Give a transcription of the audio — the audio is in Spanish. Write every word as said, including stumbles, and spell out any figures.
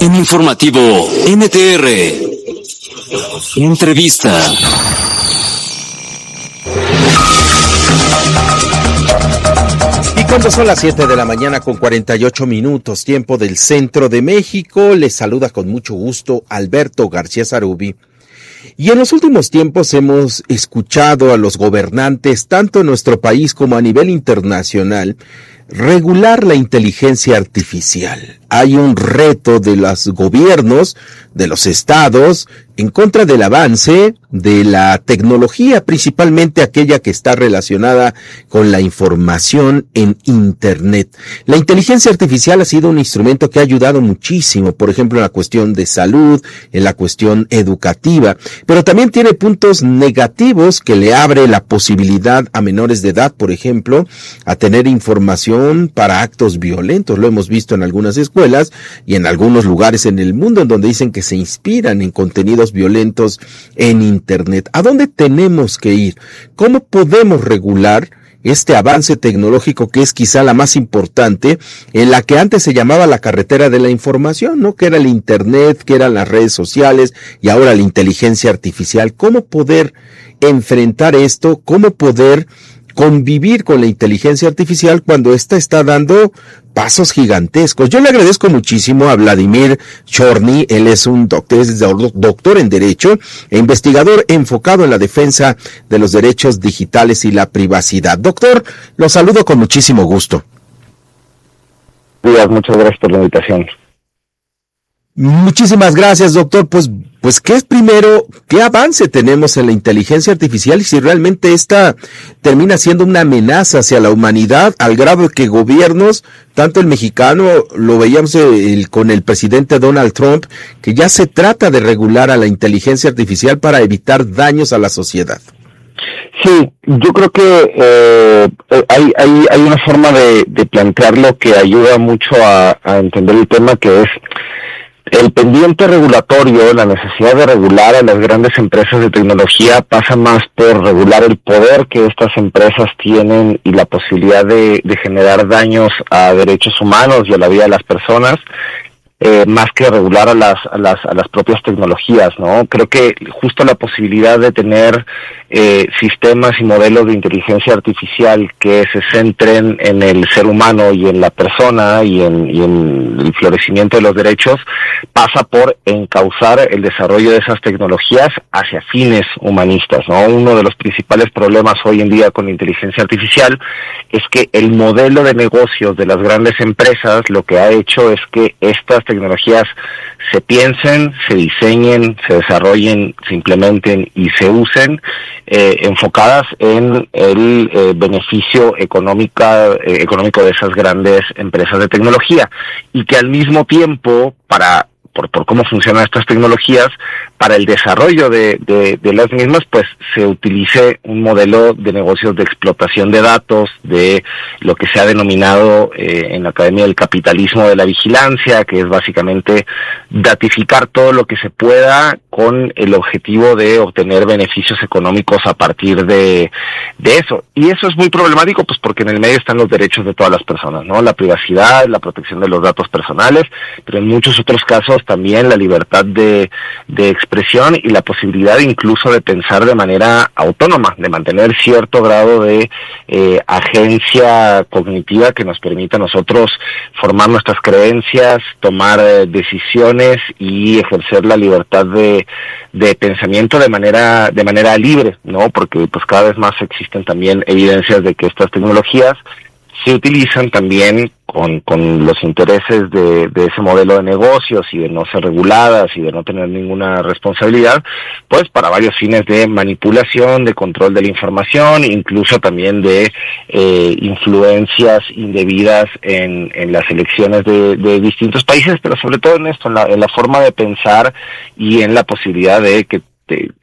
En Informativo N T R. Entrevista. Y cuando son las siete de la mañana con cuarenta y ocho minutos, tiempo del centro de México, les saluda con mucho gusto Alberto García Zarubi. Y en los últimos tiempos hemos escuchado a los gobernantes, tanto en nuestro país como a nivel internacional, regular la inteligencia artificial. Hay un reto de los gobiernos, de los estados, en contra del avance de la tecnología, principalmente aquella que está relacionada con la información en Internet. La inteligencia artificial ha sido un instrumento que ha ayudado muchísimo, por ejemplo, en la cuestión de salud, en la cuestión educativa, pero también tiene puntos negativos que le abre la posibilidad a menores de edad, por ejemplo, a tener información para actos violentos. Lo hemos visto en algunas escuelas y en algunos lugares en el mundo en donde dicen que se inspiran en contenidos violentos en Internet. ¿A dónde tenemos que ir? ¿Cómo podemos regular este avance tecnológico que es quizá la más importante, en la que antes se llamaba la carretera de la información, ¿no? Que era el Internet, que eran las redes sociales y ahora la inteligencia artificial. ¿Cómo poder enfrentar esto? ¿Cómo poder convivir con la inteligencia artificial cuando ésta está dando pasos gigantescos? Yo le agradezco muchísimo a Vladimir Chorny. Él es un doctor, es doctor en Derecho e investigador enfocado en la defensa de los derechos digitales y la privacidad. Doctor, lo saludo con muchísimo gusto. Muchas gracias por la invitación. Muchísimas gracias, doctor. Pues, pues, ¿qué es primero? ¿Qué avance tenemos en la inteligencia artificial y si realmente esta termina siendo una amenaza hacia la humanidad al grado de que gobiernos, tanto el mexicano, lo veíamos el, con el presidente Donald Trump, que ya se trata de regular a la inteligencia artificial para evitar daños a la sociedad? Sí, yo creo que eh, hay, hay, hay una forma de, de plantearlo que ayuda mucho a, a entender el tema, que es el pendiente regulatorio. La necesidad de regular a las grandes empresas de tecnología pasa más por regular el poder que estas empresas tienen y la posibilidad de, de generar daños a derechos humanos y a la vida de las personas, eh, más que regular a las, a las, a las propias tecnologías, ¿no? Creo que justo la posibilidad de tener eh, sistemas y modelos de inteligencia artificial que se centren en el ser humano y en la persona y en, y en el florecimiento de los derechos pasa por encauzar el desarrollo de esas tecnologías hacia fines humanistas, ¿no? Uno de los principales problemas hoy en día con la inteligencia artificial es que el modelo de negocios de las grandes empresas lo que ha hecho es que estas tecnologías se piensen, se diseñen, se desarrollen, se implementen y se usen eh, enfocadas en el eh, beneficio económica, eh, económico de esas grandes empresas de tecnología, y que al mismo tiempo, para por, por cómo funcionan estas tecnologías, para el desarrollo de, de, de las mismas, pues se utilice un modelo de negocios de explotación de datos, de lo que se ha denominado eh, en la Academia del Capitalismo de la Vigilancia, que es básicamente datificar todo lo que se pueda con el objetivo de obtener beneficios económicos a partir de, de eso. Y eso es muy problemático, pues porque en el medio están los derechos de todas las personas, ¿no? La privacidad, la protección de los datos personales, pero en muchos otros casos también la libertad de, de expresión y la posibilidad incluso de pensar de manera autónoma, de mantener cierto grado de eh, agencia cognitiva que nos permita a nosotros formar nuestras creencias, tomar eh, decisiones y ejercer la libertad de, de pensamiento de manera de manera libre, ¿no? Porque pues cada vez más existen también evidencias de que estas tecnologías se utilizan también con, con los intereses de, de ese modelo de negocios y de no ser reguladas y de no tener ninguna responsabilidad, pues para varios fines de manipulación, de control de la información, incluso también de eh, influencias indebidas en, en las elecciones de, de distintos países, pero sobre todo en esto, en la, en la forma de pensar y en la posibilidad de que de